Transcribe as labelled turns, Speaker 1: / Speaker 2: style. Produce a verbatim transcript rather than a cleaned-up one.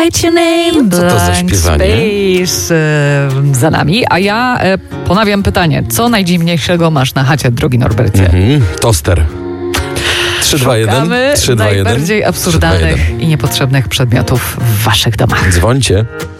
Speaker 1: Write your name,
Speaker 2: Co to za
Speaker 1: blank
Speaker 2: śpiewanie?
Speaker 1: space e, za nami. A ja e, ponawiam pytanie. Co najdziwniejszego masz na chacie, drogi Norbercie?
Speaker 2: Mhm. Toster. trzy, dwa, jeden.
Speaker 1: Szukamy
Speaker 2: trzy, dwa, jeden.
Speaker 1: najbardziej absurdalnych i niepotrzebnych przedmiotów w waszych domach.
Speaker 2: Dzwońcie.